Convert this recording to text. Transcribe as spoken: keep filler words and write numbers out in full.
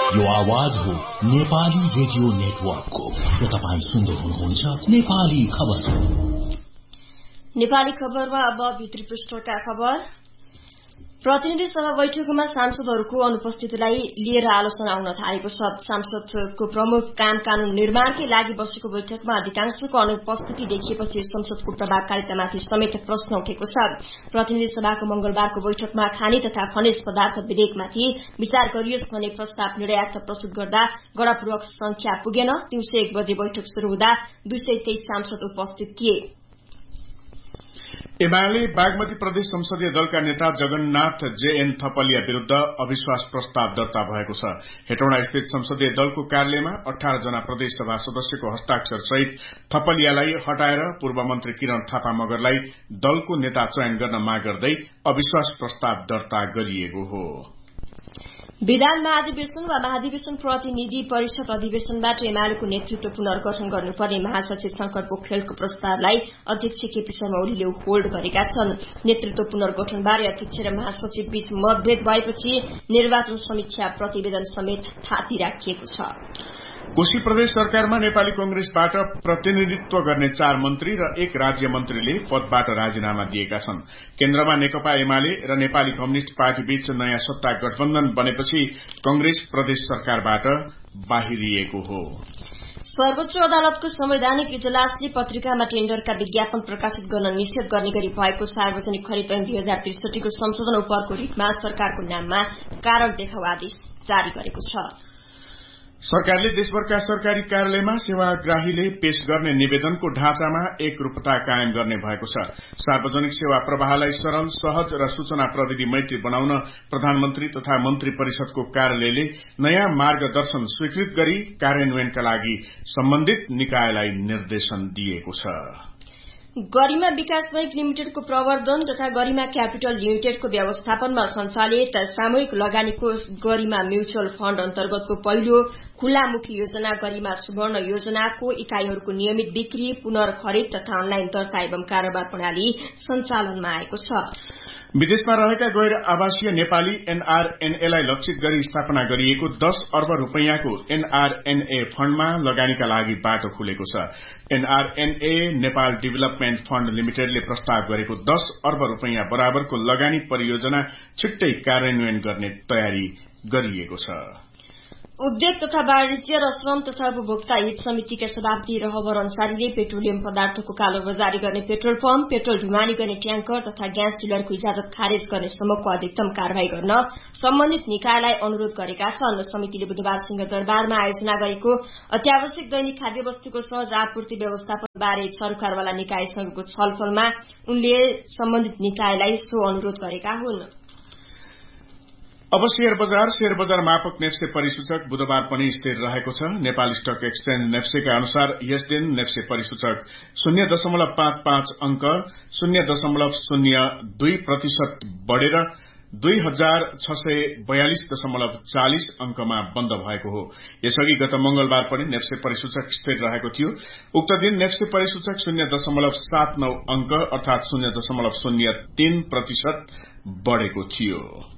यो आवाज हो नेपाली रेडियो नेटवर्कको र तपाईं सुन्दै हुनुहुन्छ नेपाली खबर। नेपाली खबरमा अब भित्री पृष्ठका खबर। प्रतिनिधि सभा बैठकमा सांसदहरूको अनुपस्थितिलाई लिएर आलोचना हुन थालेको छ। सांसदको प्रमुख काम कानून निर्माणकै लागि बसेको बैठकमा अधिकांशको अनुपस्थिति देखिएपछि संसदको प्रभावकारितामाथि समेत प्रश्न उठेको छ। प्रतिनिधि सभाको मंगलबारको बैठकमा खानी तथा खनिज पदार्थ विधेयकमाथि विचार गरियोस् भन्ने प्रस्ताव निर्यात प्रस्तुत गर्दा गणपूर्वक संख्या पुगेन। दिउँसो एक बजे बैठक शुरू हुँदा दुई सय तेइस सांसद उपस्थित थिए। एमाले बागमती प्रदेश संसदीय दलका नेता जगन्नाथ जेएन थपलिया विरूद्ध अविश्वास प्रस्ताव दर्ता भएको छ। हेटौडा स्थित संसदीय दलको कार्यालयमा अठारह जना प्रदेश सभा सदस्यको हस्ताक्षर सहित थपलियालाई हटाएर पूर्व मन्त्री किरण थापा मगरलाई दलको नेता चयन गर्न माग गर्दै अविश्वास प्रस्ताव दर्ता गरिएको हो। विधान महाधिवेशन वा महाधिवेशन प्रतिनिधि परिषद अधिवेशनबाट एमालेको नेतृत्व पुनर्गठन गर्नुपर्ने महासचिव शंकर पोखरेलको प्रस्तावलाई अध्यक्ष केपी शर्मा ओलीले होल्ड गरेका छन्। नेतृत्व पुनर्गठनबारे अध्यक्ष र महासचिव बीच मतभेद भएपछि निर्वाचन समीक्षा प्रतिवेदन समेत थाती राखिएको छ। कोशी प्रदेश सरकारमा नेपाली कंग्रेसबाट प्रतिनिधित्व गर्ने चार मन्त्री र एक राज्य मन्त्रीले पदबाट राजीनामा दिएका छन्। केन्द्रमा नेकपा एमाले र नेपाली कम्युनिष्ट पार्टी बीच नयाँ सत्ता गठबन्धन बनेपछि कंग्रेस प्रदेश सरकारबाट बाहिरिएको हो। सर्वोच्च अदालतको संवैधानिक इजलासले पत्रिकामा टेण्डरका विज्ञापन प्रकाशित गर्न निषेध गर्ने गरी भएको सार्वजनिक खरिद ऐन दुई हजार त्रिसठीको संशोधन उपरको रिटमा सरकारको नाममा कारण देखाउ आदेश जारी गरेको छ। सरकारले देशभरका सरकारी कार्यालयमा सेवाग्राहीले पेश गर्ने निवेदनको ढाँचामा एकरूपता कायम गर्ने भएको छ। सार्वजनिक सेवा प्रवाहलाई सरल, सहज र सूचना प्रविधि मैत्री बनाउन प्रधानमन्त्री तथा मन्त्री परिषदको कार्यालयले नयाँ मार्गदर्शन स्वीकृत गरी कार्यान्वयनका लागि सम्बन्धित निकायलाई निर्देशन दिएको छ। गरिमा विकास बैंक लिमिटेडको प्रवर्धन तथा गरिमा क्यापिटल लिमिटेडको व्यवस्थापनमा सञ्चालित सामूहिक लगानीको गरिमा म्युचुअल फण्ड अन्तर्गतको पहिलो खुल्लामुखी योजना गरिमा सुवर्ण योजनाको इकाईहरूको नियमित बिक्री, पुनर्खरिद तथा अनलाइन दर्ता एवं कारोबार प्रणाली सञ्चालनमा आएको छ। विदेशमा रहेका गैर आवासीय नेपाली एनआरएनएलाई लक्षित गरी स्थापना गरिएको दस अर्ब रूपियाँको एनआरएनए फण्डमा लगानीका लागि बाटो खुलेको छ। एनआरएनए नेपाल डेभलपमेन्ट फण्ड लिमिटेडले प्रस्ताव गरेको दस अर्ब रूपियाँ बराबरको लगानी परियोजना छिट्टै कार्यान्वयन गर्ने तयारी गरिएको छ। उद्योग तथा वाणिज्य र श्रम तथा उपभोक्ता हित समितिका सभापति रहबर अन्सारीले पेट्रोलियम पदार्थको कालोबजारी गर्ने पेट्रोल पम्प, पेट्रोल ढुवानी गर्ने ट्याङ्कर तथा ग्यास डिलरको इजाजत खारेज गर्ने सम्मको अधिकतम कार्यवाही गर्न सम्बन्धित निकायलाई अनुरोध गरेका छन्। समितिले बुधबार सिंहदरबारमा आयोजना गरेको अत्यावश्यक दैनिक खाद्य वस्तुको सहज आपूर्ति व्यवस्थापनबारे सरकारवाला निकायसँगको छलफलमा उनले सम्बन्धित निकायलाई सो अनुरोध गरेका हुन्। अब शेयर बजार शेयर बजार मापक नेप्से परिसूचक बुधबार पनि स्थिर रहेको छ। नेपाल स्टक एक्सचेन्ज नेप्सेका अनुसार यस दिन नेप्से परिसूचक शून्य दशमलव पाँच पाँच अंक शून्य दशमलव शून्य दुई प्रतिशत बढ़ेर दुई हजार छ सय बयालिस दशमलव चालिस अंकमा बन्द भएको हो। यसअघि गत मंगलबार पनि नेप्से परिसूचक स्थिर रहेको थियो। उक्त दिन नेप्से परिसूचक शून्य दशमलव सात नौ अंक अर्थात शून्य दशमलव शून्य तीन प्रतिशत बढ़ेको थियो।